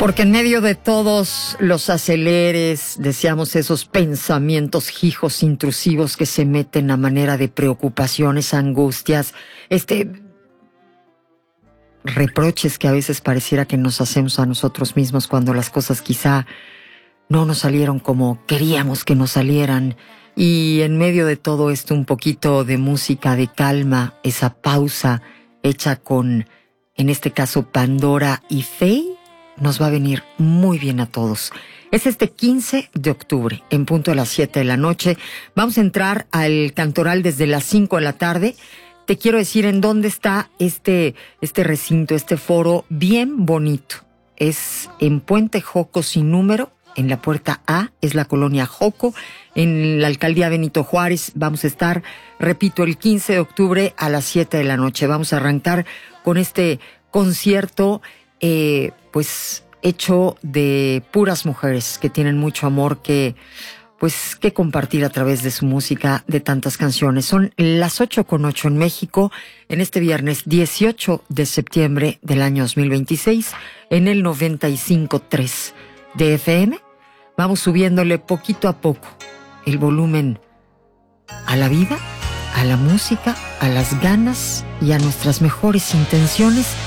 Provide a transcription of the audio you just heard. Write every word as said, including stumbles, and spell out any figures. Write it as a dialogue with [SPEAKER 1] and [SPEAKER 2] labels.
[SPEAKER 1] Porque en medio de todos los aceleres, deseamos esos pensamientos hijos intrusivos que se meten a manera de preocupaciones, angustias, este reproches que a veces pareciera que nos hacemos a nosotros mismos cuando las cosas quizá no nos salieron como queríamos que nos salieran. Y en medio de todo esto, un poquito de música de calma, esa pausa hecha con, en este caso, Pandora y Faye, nos va a venir muy bien a todos. Es este quince de octubre, en punto de las siete de la noche. Vamos a entrar al Cantoral desde las cinco de la tarde. Te quiero decir en dónde está este, este recinto, este foro bien bonito. Es en Puente Joco sin número, en la puerta A, es la colonia Joco, en la alcaldía Benito Juárez. Vamos a estar, repito, el quince de octubre a las siete de la noche. Vamos a arrancar con este concierto Eh, pues hecho de puras mujeres que tienen mucho amor que pues que compartir a través de su música, de tantas canciones. Son las ocho con ocho en México, en este viernes dieciocho de septiembre del año dos mil veintiséis, en el noventa y cinco punto tres de F M. Vamos subiéndole poquito a poco el volumen a la vida, a la música, a las ganas y a nuestras mejores intenciones